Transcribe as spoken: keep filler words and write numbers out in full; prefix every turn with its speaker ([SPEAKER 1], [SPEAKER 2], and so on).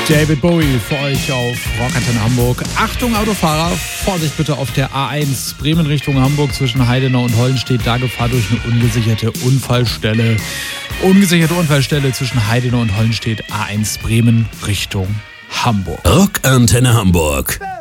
[SPEAKER 1] David Bowie für euch auf Rockantenne Hamburg. Achtung Autofahrer, Vorsicht bitte auf der A eins Bremen Richtung Hamburg zwischen Heidenau und Hollenstedt. Da Gefahr durch eine ungesicherte Unfallstelle. Ungesicherte Unfallstelle zwischen Heidenau und Hollenstedt. A eins Bremen Richtung Hamburg.
[SPEAKER 2] Rockantenne Hamburg.